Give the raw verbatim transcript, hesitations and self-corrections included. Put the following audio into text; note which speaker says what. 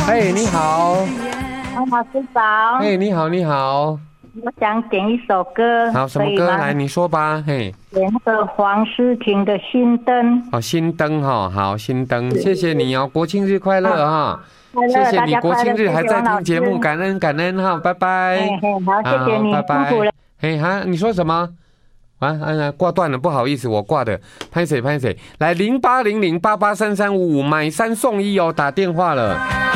Speaker 1: 嘿，你好。
Speaker 2: 老师早。
Speaker 1: 嘿，你好，你好。
Speaker 2: 我想点一首歌。
Speaker 1: 好，什么歌？来，你说吧。嘿，
Speaker 2: 点那个黄诗婷的心灯。
Speaker 1: 哦，心灯哈，好，心灯，谢谢你哦，国庆日快乐哈。谢谢你，国庆日还在听节目，感恩感恩哈，拜拜。
Speaker 2: 嘿嘿，好，谢谢你，
Speaker 1: 拜拜。
Speaker 2: 辛苦了。
Speaker 1: 嘿哈，你说什么？啊啊，挂断了，不好意思，我挂的，拍谁拍谁。来零八零零八八三三五五，买三送一哦，打电话了。